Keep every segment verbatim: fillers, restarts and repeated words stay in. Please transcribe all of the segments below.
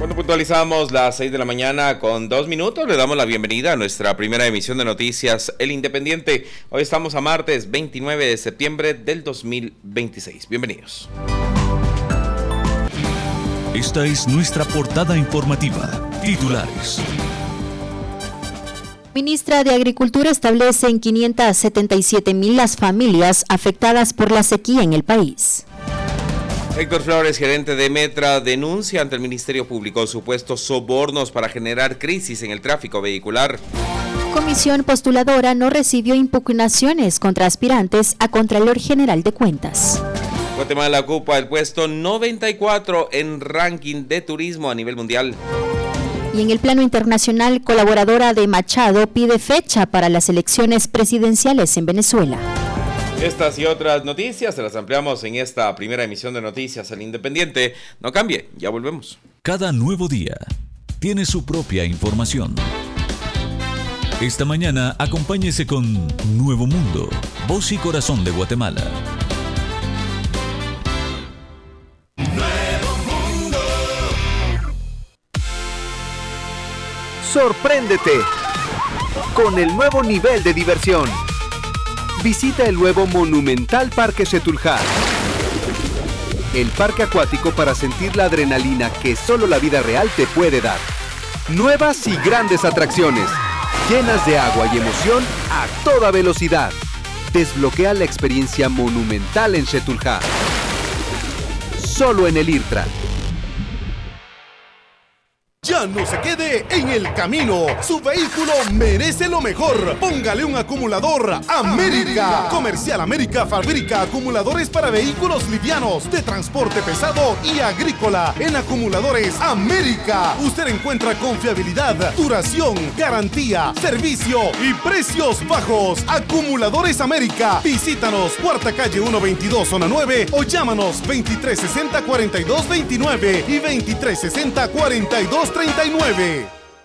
Cuando puntualizamos las seis de la mañana con dos minutos, le damos la bienvenida a nuestra primera emisión de noticias El Independiente. Hoy estamos a martes veintinueve de septiembre del dos mil veintiséis. Bienvenidos. Esta es nuestra portada informativa. Titulares. Ministra de Agricultura establece en quinientas setenta y siete mil las familias afectadas por la sequía en el país. Héctor Flores, gerente de Metra, denuncia ante el Ministerio Público supuestos sobornos para generar crisis en el tráfico vehicular. Comisión postuladora no recibió impugnaciones contra aspirantes a Contralor General de Cuentas. Guatemala ocupa el puesto noventa y cuatro en ranking de turismo a nivel mundial. Y en el plano internacional, colaboradora de Machado pide fecha para las elecciones presidenciales en Venezuela. Estas y otras noticias se las ampliamos en esta primera emisión de Noticias El Independiente. No cambie, ya volvemos. Cada nuevo día tiene su propia información. Esta mañana acompáñese con Nuevo Mundo, voz y corazón de Guatemala. Nuevo Mundo. Sorpréndete con el nuevo nivel de diversión. Visita el nuevo monumental Parque Xetulhá, el parque acuático para sentir la adrenalina que solo la vida real te puede dar. Nuevas y grandes atracciones, llenas de agua y emoción a toda velocidad. Desbloquea la experiencia monumental en Xetulhá. Solo en el IRTRA. Ya no se quede en el camino. Su vehículo merece lo mejor. Póngale un acumulador América. Comercial América fabrica acumuladores para vehículos livianos, de transporte pesado y agrícola. En Acumuladores América usted encuentra confiabilidad, duración, garantía, servicio y precios bajos. Acumuladores América. Visítanos, Cuarta Calle ciento veintidós, Zona nueve, o llámanos veintitrés sesenta, cuarenta y dos veintinueve y veintitrés sesenta, cuarenta y dos treinta y nueve.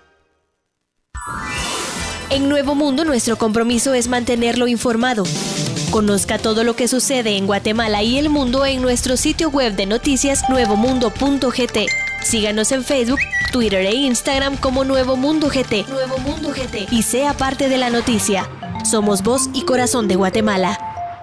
En Nuevo Mundo, nuestro compromiso es mantenerlo informado. Conozca todo lo que sucede en Guatemala y el mundo en nuestro sitio web de noticias nuevo mundo punto g t. Síganos en Facebook, Twitter e Instagram como Nuevo Mundo G T. Nuevo Mundo G T. Y sea parte de la noticia. Somos voz y corazón de Guatemala.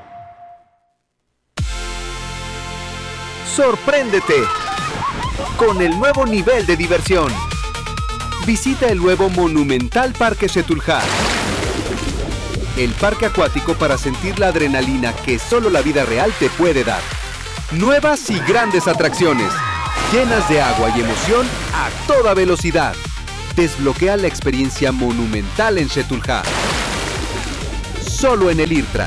Sorpréndete con el nuevo nivel de diversión. Visita el nuevo monumental Parque Xetulhá, el parque acuático para sentir la adrenalina que solo la vida real te puede dar. Nuevas y grandes atracciones, llenas de agua y emoción a toda velocidad. Desbloquea la experiencia monumental en Xetulhá. Solo en el IRTRA.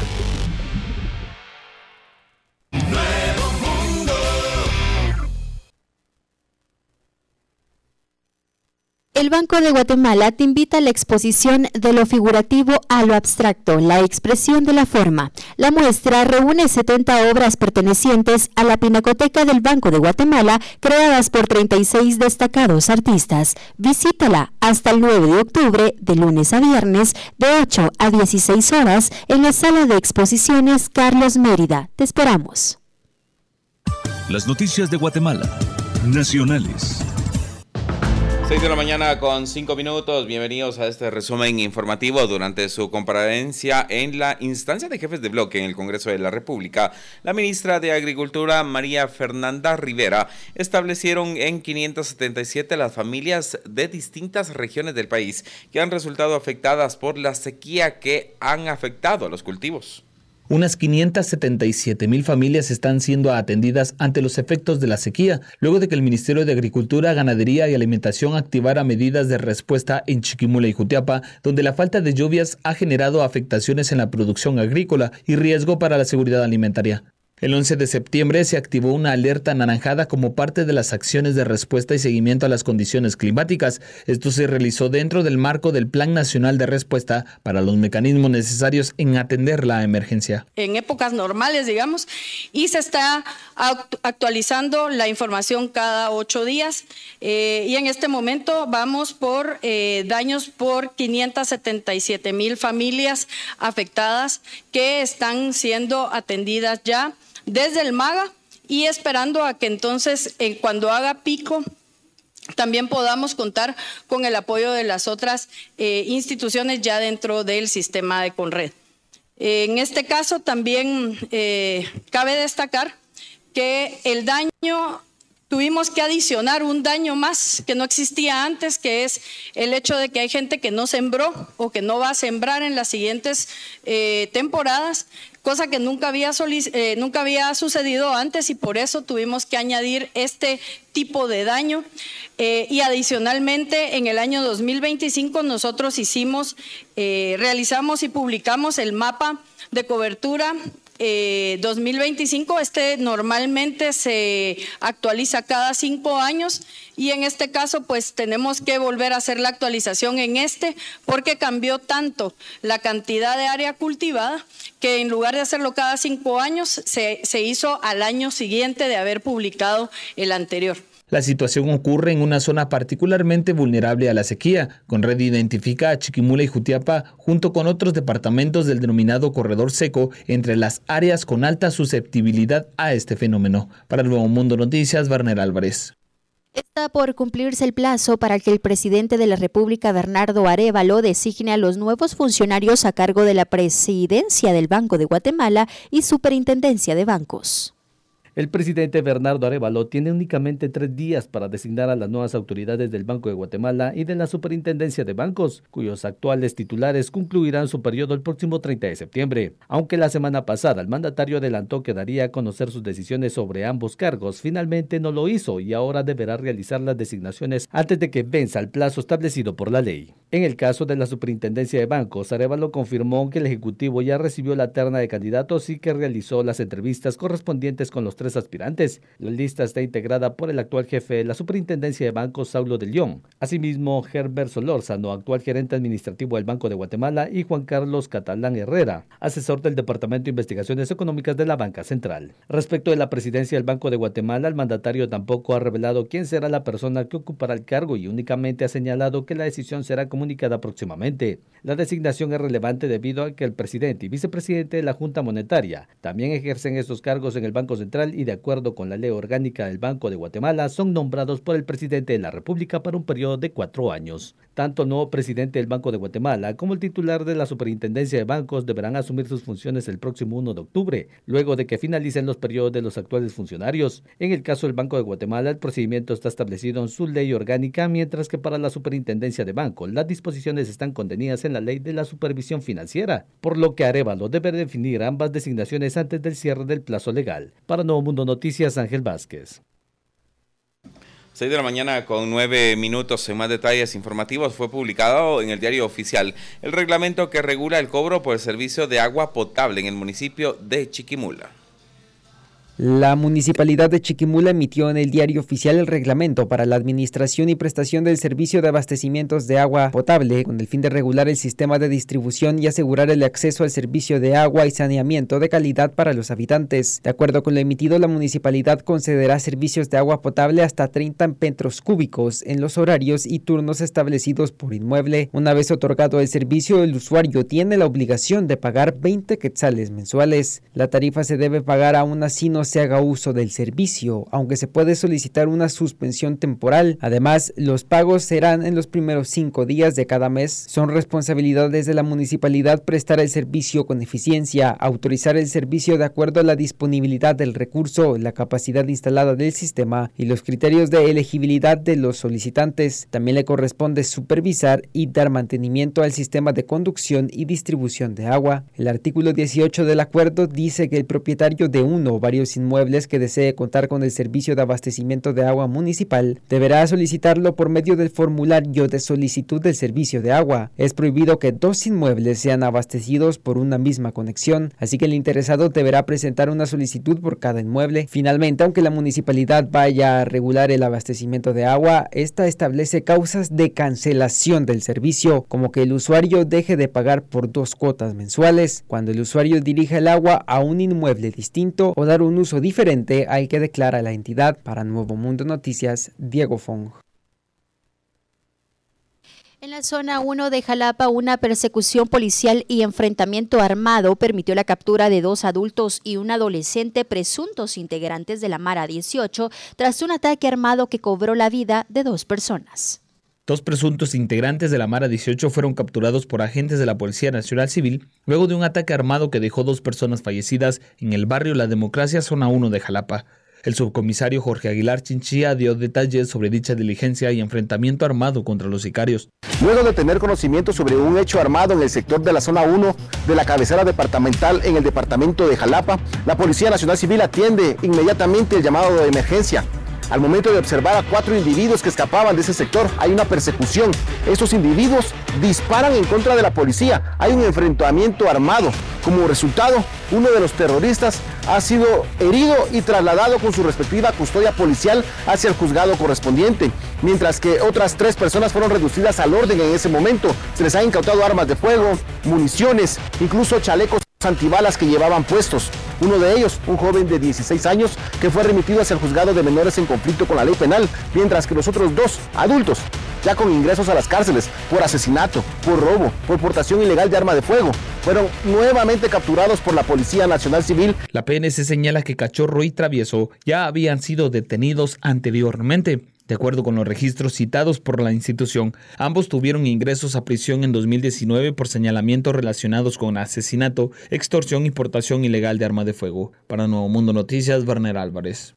El Banco de Guatemala te invita a la exposición de lo figurativo a lo abstracto, la expresión de la forma. La muestra reúne setenta obras pertenecientes a la Pinacoteca del Banco de Guatemala, creadas por treinta y seis destacados artistas. Visítala hasta el nueve de octubre, de lunes a viernes, de ocho a dieciséis horas, en la sala de exposiciones Carlos Mérida. Te esperamos. Las noticias de Guatemala, nacionales. seis de la mañana con cinco minutos. Bienvenidos a este resumen informativo. Durante su comparecencia en la instancia de jefes de bloque en el Congreso de la República, la ministra de Agricultura, María Fernanda Rivera, establecieron en quinientas setenta y siete las familias de distintas regiones del país que han resultado afectadas por la sequía que han afectado a los cultivos. Unas quinientas setenta y siete mil familias están siendo atendidas ante los efectos de la sequía, luego de que el Ministerio de Agricultura, Ganadería y Alimentación activara medidas de respuesta en Chiquimula y Jutiapa, donde la falta de lluvias ha generado afectaciones en la producción agrícola y riesgo para la seguridad alimentaria. El once de septiembre se activó una alerta anaranjada como parte de las acciones de respuesta y seguimiento a las condiciones climáticas. Esto se realizó dentro del marco del Plan Nacional de Respuesta para los mecanismos necesarios en atender la emergencia. En épocas normales, digamos, y se está actualizando la información cada ocho días. Eh, y en este momento vamos por eh, daños por quinientas setenta y siete mil familias afectadas que están siendo atendidas ya desde el MAGA y esperando a que entonces, eh, cuando haga pico también podamos contar con el apoyo de las otras eh, instituciones ya dentro del sistema de Conred. En este caso también eh, cabe destacar que el daño, tuvimos que adicionar un daño más que no existía antes, que es el hecho de que hay gente que no sembró o que no va a sembrar en las siguientes eh, temporadas, cosa que nunca había, eh, nunca había sucedido antes, y por eso tuvimos que añadir este tipo de daño. Eh, y adicionalmente, en el año dos mil veinticinco nosotros hicimos, eh, realizamos y publicamos el mapa de cobertura Eh, dos mil veinticinco. Este normalmente se actualiza cada cinco años y en este caso pues tenemos que volver a hacer la actualización en este porque cambió tanto la cantidad de área cultivada que en lugar de hacerlo cada cinco años se, se hizo al año siguiente de haber publicado el anterior. La situación ocurre en una zona particularmente vulnerable a la sequía. Conred identifica a Chiquimula y Jutiapa junto con otros departamentos del denominado corredor seco entre las áreas con alta susceptibilidad a este fenómeno. Para el Nuevo Mundo Noticias, Werner Álvarez. Está por cumplirse el plazo para que el presidente de la República, Bernardo Arévalo, designe a los nuevos funcionarios a cargo de la presidencia del Banco de Guatemala y Superintendencia de Bancos. El presidente Bernardo Arévalo tiene únicamente tres días para designar a las nuevas autoridades del Banco de Guatemala y de la Superintendencia de Bancos, cuyos actuales titulares concluirán su periodo el próximo treinta de septiembre. Aunque la semana pasada el mandatario adelantó que daría a conocer sus decisiones sobre ambos cargos, finalmente no lo hizo y ahora deberá realizar las designaciones antes de que venza el plazo establecido por la ley. En el caso de la Superintendencia de Bancos, Arévalo confirmó que el Ejecutivo ya recibió la terna de candidatos y que realizó las entrevistas correspondientes con los tres aspirantes. La lista está integrada por el actual jefe de la Superintendencia de Bancos, Saulo de León. Asimismo, Herbert Solórzano, actual gerente administrativo del Banco de Guatemala, y Juan Carlos Catalán Herrera, asesor del Departamento de Investigaciones Económicas de la Banca Central. Respecto de la presidencia del Banco de Guatemala, el mandatario tampoco ha revelado quién será la persona que ocupará el cargo y únicamente ha señalado que la decisión será comunicada próximamente. La designación es relevante debido a que el presidente y vicepresidente de la Junta Monetaria también ejercen estos cargos en el Banco Central y de acuerdo con la ley orgánica del Banco de Guatemala son nombrados por el presidente de la República para un periodo de cuatro años. Tanto el nuevo presidente del Banco de Guatemala como el titular de la Superintendencia de Bancos deberán asumir sus funciones el próximo primero de octubre, luego de que finalicen los periodos de los actuales funcionarios. En el caso del Banco de Guatemala, el procedimiento está establecido en su ley orgánica, mientras que para la Superintendencia de Bancos, las disposiciones están contenidas en la Ley de la Supervisión Financiera, por lo que Arévalo debe definir ambas designaciones antes del cierre del plazo legal. Para Nuevo Mundo Noticias, Ángel Vázquez. seis de la mañana con nueve minutos. En más detalles informativos, fue publicado en el Diario Oficial el reglamento que regula el cobro por el servicio de agua potable en el municipio de Chiquimula. La Municipalidad de Chiquimula emitió en el Diario Oficial el reglamento para la administración y prestación del servicio de abastecimientos de agua potable con el fin de regular el sistema de distribución y asegurar el acceso al servicio de agua y saneamiento de calidad para los habitantes. De acuerdo con lo emitido, la municipalidad concederá servicios de agua potable hasta treinta metros cúbicos en los horarios y turnos establecidos por inmueble. Una vez otorgado el servicio, el usuario tiene la obligación de pagar veinte quetzales mensuales. La tarifa se debe pagar aún así no se haga uso del servicio, aunque se puede solicitar una suspensión temporal. Además, los pagos serán en los primeros cinco días de cada mes. Son responsabilidades de la municipalidad prestar el servicio con eficiencia, autorizar el servicio de acuerdo a la disponibilidad del recurso, la capacidad instalada del sistema y los criterios de elegibilidad de los solicitantes. También le corresponde supervisar y dar mantenimiento al sistema de conducción y distribución de agua. El artículo dieciocho del acuerdo dice que el propietario de uno o varios inmuebles que desee contar con el servicio de abastecimiento de agua municipal deberá solicitarlo por medio del formulario de solicitud del servicio de agua. Es prohibido que dos inmuebles sean abastecidos por una misma conexión, así que el interesado deberá presentar una solicitud por cada inmueble. Finalmente, aunque la municipalidad vaya a regular el abastecimiento de agua, esta establece causas de cancelación del servicio, como que el usuario deje de pagar por dos cuotas mensuales, cuando el usuario dirija el agua a un inmueble distinto o dar un uso diferente al que declara la entidad. Para Nuevo Mundo Noticias, Diego Fong. En la zona uno de Jalapa, una persecución policial y enfrentamiento armado permitió la captura de dos adultos y un adolescente presuntos integrantes de la Mara dieciocho tras un ataque armado que cobró la vida de dos personas. Dos presuntos integrantes de la Mara dieciocho fueron capturados por agentes de la Policía Nacional Civil luego de un ataque armado que dejó dos personas fallecidas en el barrio La Democracia, zona uno de Jalapa. El subcomisario Jorge Aguilar Chinchilla dio detalles sobre dicha diligencia y enfrentamiento armado contra los sicarios. Luego de tener conocimiento sobre un hecho armado en el sector de la zona uno de la cabecera departamental en el departamento de Jalapa, la Policía Nacional Civil atiende inmediatamente el llamado de emergencia. Al momento de observar a cuatro individuos que escapaban de ese sector, hay una persecución. Estos individuos disparan en contra de la policía. Hay un enfrentamiento armado. Como resultado, uno de los terroristas ha sido herido y trasladado con su respectiva custodia policial hacia el juzgado correspondiente, mientras que otras tres personas fueron reducidas al orden en ese momento. Se les ha incautado armas de fuego, municiones, incluso chalecos antibalas que llevaban puestos. Uno de ellos, un joven de dieciséis años, que fue remitido hacia el juzgado de menores en conflicto con la ley penal, mientras que los otros dos adultos, ya con ingresos a las cárceles por asesinato, por robo, por portación ilegal de arma de fuego, fueron nuevamente capturados por la Policía Nacional Civil. La P N C señala que Cachorro y Travieso ya habían sido detenidos anteriormente. De acuerdo con los registros citados por la institución, ambos tuvieron ingresos a prisión en dos mil diecinueve por señalamientos relacionados con asesinato, extorsión y portación ilegal de arma de fuego. Para Nuevo Mundo Noticias, Werner Álvarez.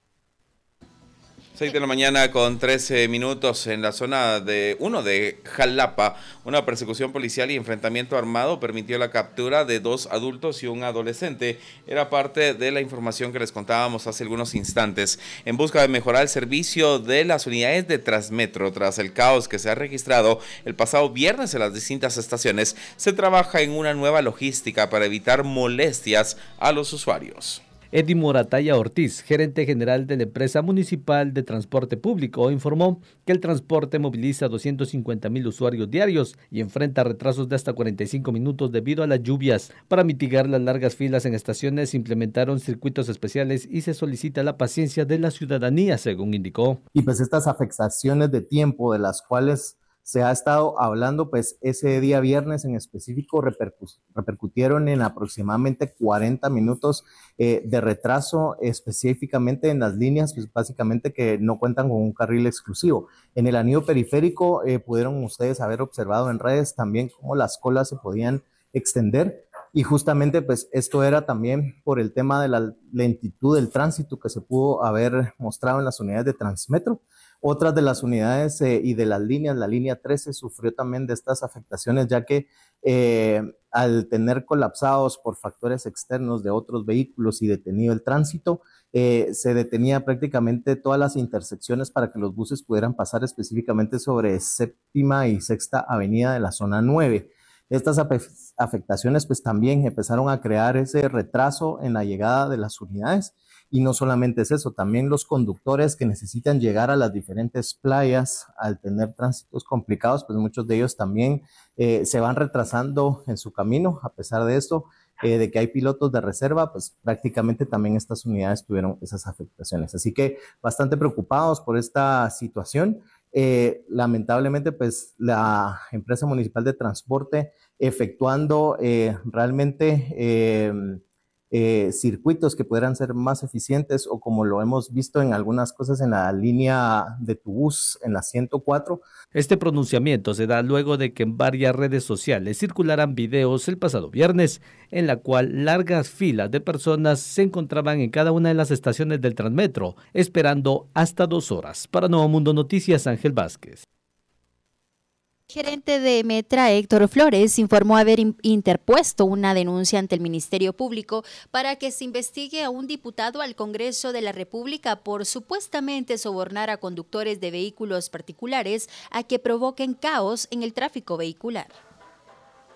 seis de la mañana con trece minutos en la zona de uno de Jalapa. Una persecución policial y enfrentamiento armado permitió la captura de dos adultos y un adolescente. Era parte de la información que les contábamos hace algunos instantes. En busca de mejorar el servicio de las unidades de Transmetro tras el caos que se ha registrado el pasado viernes en las distintas estaciones, se trabaja en una nueva logística para evitar molestias a los usuarios. Eddie Morataya Ortiz, gerente general de la empresa municipal de transporte público, informó que el transporte moviliza doscientos cincuenta mil usuarios diarios y enfrenta retrasos de hasta cuarenta y cinco minutos debido a las lluvias. Para mitigar las largas filas en estaciones, se implementaron circuitos especiales y se solicita la paciencia de la ciudadanía, según indicó. Y pues estas afectaciones de tiempo de las cuales se ha estado hablando, pues ese día viernes en específico repercu- repercutieron en aproximadamente cuarenta minutos eh, de retraso, específicamente en las líneas, pues básicamente que no cuentan con un carril exclusivo. En el anillo periférico eh, pudieron ustedes haber observado en redes también cómo las colas se podían extender, y justamente pues esto era también por el tema de la lentitud del tránsito que se pudo haber mostrado en las unidades de Transmetro. Otras de las unidades eh, y de las líneas, la línea trece sufrió también de estas afectaciones, ya que eh, al tener colapsados por factores externos de otros vehículos y detenido el tránsito, eh, se detenía prácticamente todas las intersecciones para que los buses pudieran pasar, específicamente sobre séptima y sexta avenida de la zona nueve. Estas afectaciones pues también empezaron a crear ese retraso en la llegada de las unidades. Y no solamente es eso, también los conductores que necesitan llegar a las diferentes playas al tener tránsitos complicados, pues muchos de ellos también eh, se van retrasando en su camino. A pesar de esto, eh, de que hay pilotos de reserva, pues prácticamente también estas unidades tuvieron esas afectaciones. Así que bastante preocupados por esta situación. Eh, lamentablemente, pues la empresa municipal de transporte efectuando eh, realmente... Eh, Eh, circuitos que pudieran ser más eficientes, o como lo hemos visto en algunas cosas en la línea de Tubús, en la ciento cuatro. Este pronunciamiento se da luego de que en varias redes sociales circularan videos el pasado viernes, en la cual largas filas de personas se encontraban en cada una de las estaciones del Transmetro, esperando hasta dos horas. Para Nuevo Mundo Noticias, Ángel Vázquez. El gerente de Metra, Héctor Flores, informó haber interpuesto una denuncia ante el Ministerio Público para que se investigue a un diputado al Congreso de la República por supuestamente sobornar a conductores de vehículos particulares a que provoquen caos en el tráfico vehicular.